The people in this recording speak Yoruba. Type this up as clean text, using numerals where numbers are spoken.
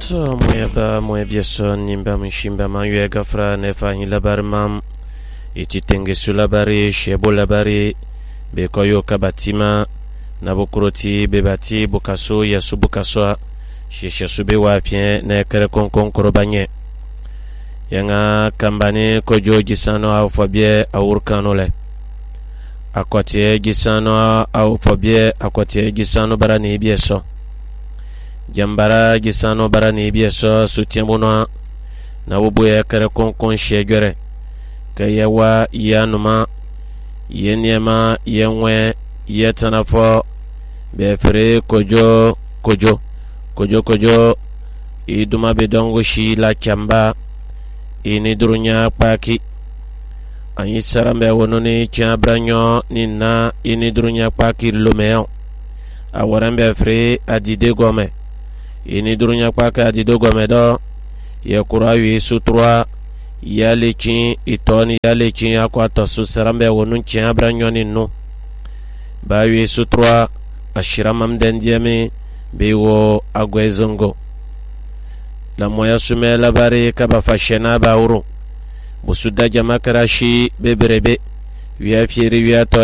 So moyaba moyabieson nimba mshimba manyu gafra nefa hilabari mam ititenge sulabari shebo labari bekoyo kabatima nabukuroti bebati bukaso yasu bukaso sheshesube wafien na kere konkon korobanye yanga kambane kojo gisano au fobie awurkano le akotie gisano au fobie akotie gisano barani bieso jambara gisano barani bieso sutiemuna na wubuye kere konkon shegere kayawa yanuma yenyema yenwe yetanafo befere kojo iduma bedongo shi la chamba ini durunya paki anyi sarambe wononi chabranyo nina ini durunya paki lumeo awarambe fre adide gome ini durunya paki adide gome do yakura yesu 3 yalekin itoni yalekin akwa tasu sarambe wonun chabranyo ninu ba yesu 3 ashiramam dendieme bewo agwezongo la moya sume labari kaba fashena ba uru busuda jama karashi beberebe wiya fieri wiya to